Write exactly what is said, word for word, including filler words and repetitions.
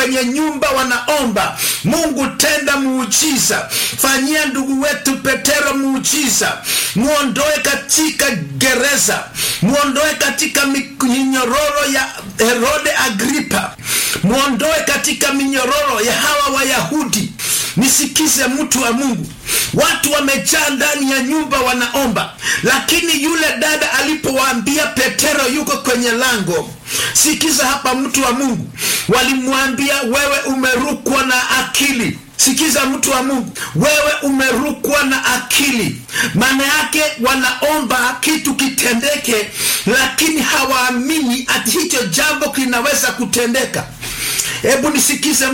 kwenye nyumba wanaomba, Mungu tenda muujiza. Fanyia ndugu wetu Petero muujiza. Muondoe katika gereza, muondoe katika minyororo ya Herode Agripa, muondoe katika minyororo ya hawa Wayahudi. Nisikize mtu wa Mungu, watu wamejaa ndani ya nyumba wanaomba, lakini yule dada alipowaambia Petero yuko kwenye lango, sikiza hapa mtu wa Mungu, walimwambia wewe umerukwa na akili. Sikiza mtu wa Mungu, wewe umerukwa na akili. Maana yake wanaomba kitu kitendeke, lakini hawaamini ati hicho jambo kinaweza kutendeka. Hebu nisikize